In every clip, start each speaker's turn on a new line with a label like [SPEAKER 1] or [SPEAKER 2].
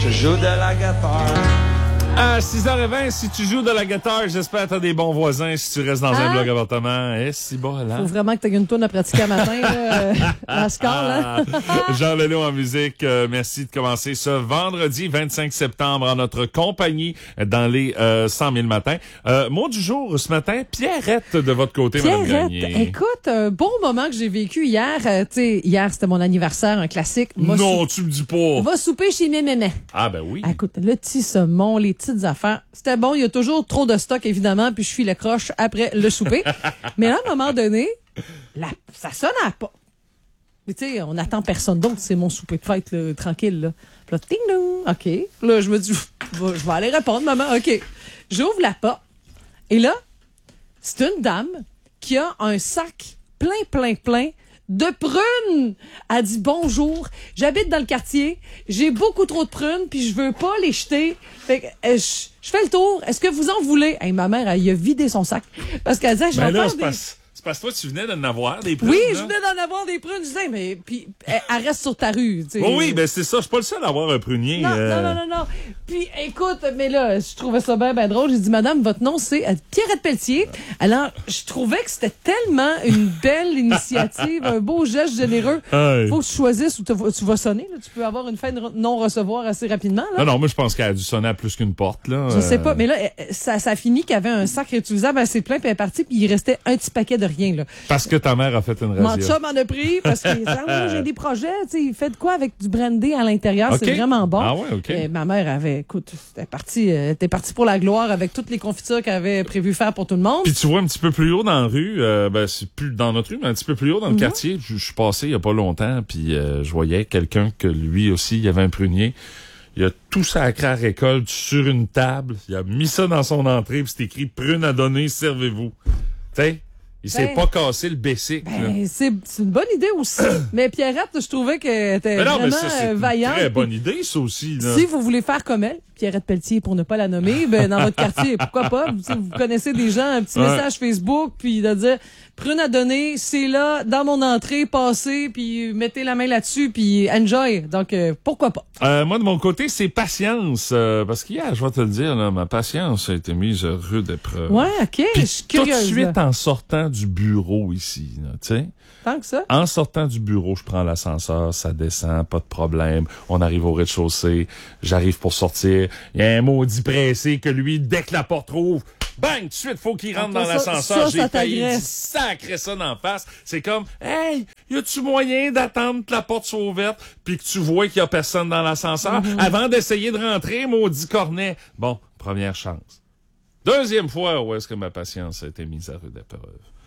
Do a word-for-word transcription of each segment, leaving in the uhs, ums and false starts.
[SPEAKER 1] je joue de la guitare.
[SPEAKER 2] À six heures vingt, si tu joues de la guitare, j'espère que t'as des bons voisins si tu restes dans
[SPEAKER 3] Ah.
[SPEAKER 2] un bloc appartement. Eh, si bon, là.
[SPEAKER 3] Faut vraiment que tu aies une tourne à pratiquer à matin, là, euh, la score, là.
[SPEAKER 2] Jean Leloup en musique, euh, merci de commencer ce vendredi vingt-cinq septembre en notre compagnie dans les euh, cent mille matins. Euh, mot du jour ce matin, Pierrette de votre côté, Mme
[SPEAKER 3] Pierrette,
[SPEAKER 2] Gagné.
[SPEAKER 3] écoute, un bon moment que j'ai vécu hier. Euh, tu sais, hier, c'était mon anniversaire, un classique. Va
[SPEAKER 2] Non,
[SPEAKER 3] sou-
[SPEAKER 2] tu me dis pas.
[SPEAKER 3] Va souper chez mes mémés.
[SPEAKER 2] Ah ben oui.
[SPEAKER 3] Ah, écoute, le petit saumon, les petites affaires. C'était bon, il y a toujours trop de stock, évidemment, puis je suis le croche après le souper. Mais à un moment donné, la, ça sonne à pas. Mais tu sais, on attend personne d'autre, c'est mon souper de fête, là, tranquille, là. Puis là, ting dong, OK. Là, je me dis, je vais je vais aller répondre, maman, OK. J'ouvre la porte, et là, c'est une dame qui a un sac plein, plein, plein de prunes. Elle dit bonjour, j'habite dans le quartier, j'ai beaucoup trop de prunes, puis je veux pas les jeter. Fait que euh, je je fais le tour. Est-ce que vous en voulez? Hey, ma mère, elle y a vidé son sac parce qu'elle disait, je
[SPEAKER 2] Ben
[SPEAKER 3] vais
[SPEAKER 2] là,
[SPEAKER 3] faire
[SPEAKER 2] c'est
[SPEAKER 3] des...
[SPEAKER 2] parce, c'est parce que toi, tu venais d'en avoir des prunes.
[SPEAKER 3] Oui,
[SPEAKER 2] là.
[SPEAKER 3] je venais d'en avoir des prunes. Je disais, mais puis elle, elle reste sur ta rue. Tu sais.
[SPEAKER 2] Oh oui, ben c'est ça. Je suis pas le seul à avoir un prunier.
[SPEAKER 3] Non,
[SPEAKER 2] euh.
[SPEAKER 3] non, non, non, non. Puis, écoute, mais là, je trouvais ça bien, bien drôle. J'ai dit, madame, votre nom, c'est euh, Pierrette Pelletier. Alors, je trouvais que c'était tellement une belle initiative, un beau geste généreux.
[SPEAKER 2] Hey.
[SPEAKER 3] Faut que tu choisisses où te- tu vas sonner. Là. Tu peux avoir une fin de non-recevoir assez rapidement. Là.
[SPEAKER 2] Non, non, moi, je pense qu'elle a dû sonner à plus qu'une porte, là.
[SPEAKER 3] Je sais
[SPEAKER 2] Euh,
[SPEAKER 3] pas, mais là, euh, ça, ça a fini qu'il y avait un sac réutilisable assez plein, puis elle est partie, puis il restait un petit paquet de rien. Là.
[SPEAKER 2] Parce que ta mère a fait une
[SPEAKER 3] Mon
[SPEAKER 2] razzia.
[SPEAKER 3] chum m'en a pris parce que ah, moi, j'ai des projets, tu sais, il fait de quoi avec du brandy à l'intérieur,
[SPEAKER 2] OK.
[SPEAKER 3] c'est vraiment bon.
[SPEAKER 2] Ah ouais, OK.
[SPEAKER 3] Et ma mère avait, écoute, était partie, euh, était partie pour la gloire avec toutes les confitures qu'elle avait prévu faire pour tout le monde.
[SPEAKER 2] Puis tu vois un petit peu plus haut dans la rue, euh, ben c'est plus dans notre rue, mais un petit peu plus haut dans le
[SPEAKER 3] Mhm.
[SPEAKER 2] quartier. Je je suis passé il y a pas longtemps, puis euh, je voyais quelqu'un que lui aussi, il avait un prunier. Il a tout sacré à récolte sur une table. Il a mis ça dans son entrée, puis c'est écrit prune à donner, servez-vous. Tu sais, il s'est
[SPEAKER 3] Ben,
[SPEAKER 2] pas cassé le bessic. là.
[SPEAKER 3] Ben, c'est c'est une bonne idée aussi. Mais Pierrette, je trouvais qu'elle était
[SPEAKER 2] Mais non, mais
[SPEAKER 3] vraiment
[SPEAKER 2] ça, c'est
[SPEAKER 3] euh,
[SPEAKER 2] une
[SPEAKER 3] vaillante.
[SPEAKER 2] très
[SPEAKER 3] Puis
[SPEAKER 2] bonne idée, ça aussi. Là.
[SPEAKER 3] Si vous voulez faire comme elle, Pierrette Pelletier, pour ne pas la nommer, ben, dans votre quartier, pourquoi pas? Vous, vous connaissez des gens, un petit
[SPEAKER 2] Ouais.
[SPEAKER 3] message Facebook, puis de dire, prune à donner, c'est là, dans mon entrée, passez, puis mettez la main là-dessus, puis enjoy. Donc, euh, pourquoi pas?
[SPEAKER 2] Euh, moi, de mon côté, c'est patience. euh, parce qu'hier, je vais te le dire, là, ma patience a été mise à rude épreuve.
[SPEAKER 3] Ouais, OK, je
[SPEAKER 2] Puis
[SPEAKER 3] suis
[SPEAKER 2] tout de
[SPEAKER 3] curieuse.
[SPEAKER 2] suite,
[SPEAKER 3] là.
[SPEAKER 2] en sortant du bureau ici, là, tu sais,
[SPEAKER 3] Tant que ça.
[SPEAKER 2] en sortant du bureau, je prends l'ascenseur, ça descend, pas de problème. On arrive au rez-de-chaussée, j'arrive pour sortir. Il y a un maudit pressé que lui, dès que la porte rouvre, bang, tout de suite, faut qu'il rentre
[SPEAKER 3] Ah,
[SPEAKER 2] dans
[SPEAKER 3] ça-
[SPEAKER 2] l'ascenseur.
[SPEAKER 3] ça,
[SPEAKER 2] J'ai
[SPEAKER 3] ça
[SPEAKER 2] failli
[SPEAKER 3] t'agresse.
[SPEAKER 2] sacrer ça d'en face. C'est comme, hey, y a-tu moyen d'attendre que la porte soit ouverte puis que tu vois qu'il y a personne dans l'ascenseur
[SPEAKER 3] Mm-hmm.
[SPEAKER 2] avant d'essayer de rentrer, maudit cornet? Bon, première chance. Deuxième fois où est-ce que ma patience a été mise à rude épreuve.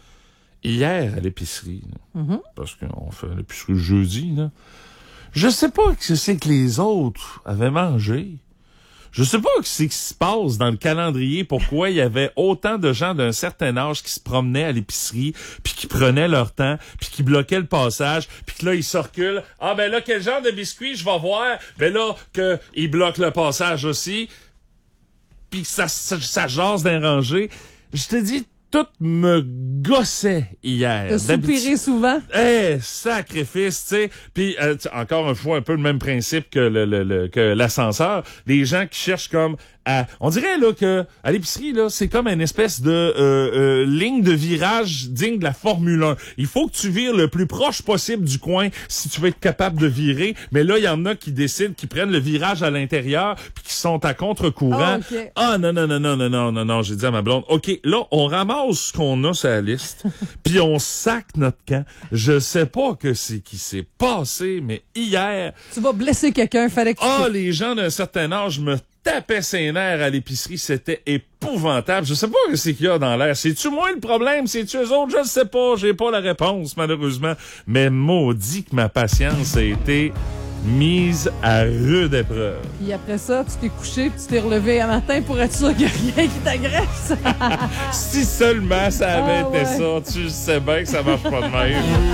[SPEAKER 2] Hier, à l'épicerie, là,
[SPEAKER 3] Mm-hmm.
[SPEAKER 2] parce qu'on fait l'épicerie jeudi, là, je sais pas ce que c'est que les autres avaient mangé. Je sais pas ce qui se passe dans le calendrier, pourquoi il y avait autant de gens d'un certain âge qui se promenaient à l'épicerie, puis qui prenaient leur temps, puis qui bloquaient le passage, puis que là, ils se reculent. Ah ben là, quel genre de biscuit je vais voir? Ben là, qu'ils bloquent le passage aussi, puis ça, ça, ça jase d'un rangé. Je te dis, tout me gossait hier.
[SPEAKER 3] De soupirer souvent.
[SPEAKER 2] Eh, sacrifice, tu sais. Puis euh, tu- encore une fois, un peu le même principe que le, le, le- que l'ascenseur. Des gens qui cherchent comme à, on dirait là que à l'épicerie là, c'est comme une espèce de euh, euh, ligne de virage digne de la Formule un. Il faut que tu vires le plus proche possible du coin si tu veux être capable de virer. Mais là, il y en a qui décident, qui prennent le virage à l'intérieur, puis qui sont à contre-courant.
[SPEAKER 3] Ah, ok.
[SPEAKER 2] Ah non non non non non non non non, j'ai dit à ma blonde, ok, là on ramasse ce qu'on a sur la liste, puis on sac notre camp. Je sais pas que c'est qui s'est passé, mais hier,
[SPEAKER 3] Tu vas blesser quelqu'un, fallait que tu...
[SPEAKER 2] ah les gens d'un certain âge me tapaient ses nerfs à l'épicerie, c'était épouvantable. Je sais pas ce qu'il y a dans l'air. C'est-tu moi le problème? C'est-tu eux autres? Je ne sais pas. J'ai pas la réponse, malheureusement. Mais maudit que ma patience a été mise à rude épreuve.
[SPEAKER 3] Puis après ça, tu t'es couché, puis tu t'es relevé un matin pour être sûr qu'il n'y a rien qui t'agresse.
[SPEAKER 2] Si seulement ça avait
[SPEAKER 3] Ah,
[SPEAKER 2] été
[SPEAKER 3] ouais.
[SPEAKER 2] ça, tu sais bien que ça marche pas de même.